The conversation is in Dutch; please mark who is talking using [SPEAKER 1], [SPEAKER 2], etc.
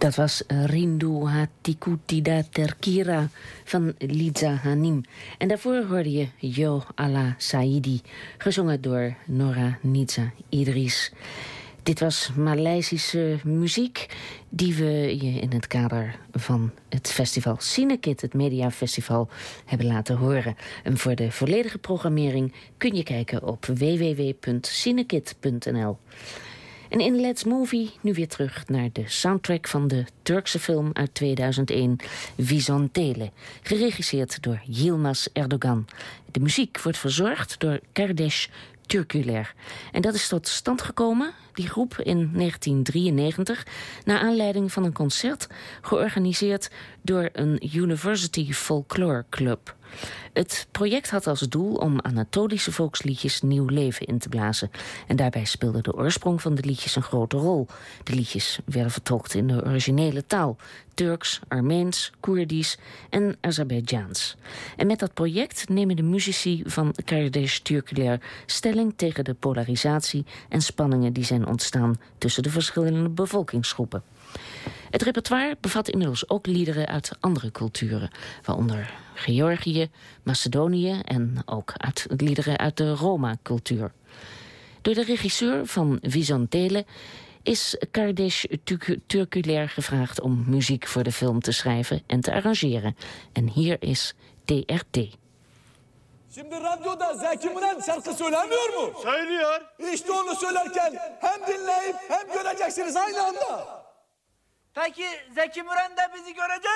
[SPEAKER 1] Dat was Rindu Hatikutida Terkira van Liza Hanim. En daarvoor hoorde je Yo Allah Saidi, gezongen door Nora Niza Idris. Dit was Maleisische muziek die we je in het kader van het festival Cinekit, het mediafestival, hebben laten horen. En voor de volledige programmering kun je kijken op www.cinekit.nl. En in Let's Movie nu weer terug naar de soundtrack van de Turkse film uit 2001, Vizontele, geregisseerd door Yilmaz Erdogan. De muziek wordt verzorgd door Kardeş Türküler. En dat is tot stand gekomen, die groep, in 1993... naar aanleiding van een concert georganiseerd door een University Folklore Club. Het project had als doel om Anatolische volksliedjes nieuw leven in te blazen. En daarbij speelde de oorsprong van de liedjes een grote rol. De liedjes werden vertolkt in de originele taal: Turks, Armeens, Koerdisch en Azerbeidzjaans. En met dat project nemen de muzici van Kardeş Türküler stelling tegen de polarisatie en spanningen die zijn ontstaan tussen de verschillende bevolkingsgroepen. Het repertoire bevat inmiddels ook liederen uit andere culturen, waaronder Georgië, Macedonië en ook liederen uit de Roma-cultuur. Door de regisseur van Vizontele is Kardeş Türküler gevraagd om muziek voor de film te schrijven en te arrangeren. En hier is TRT.
[SPEAKER 2] Şimdi radyoda Zeki Müren şarkı söylemiyor mu?
[SPEAKER 3] Söylüyor.
[SPEAKER 2] İşte onu söylerken hem dinleyip hem göreceksiniz aynı anda.
[SPEAKER 3] Peki Zeki Müren de bizi görecek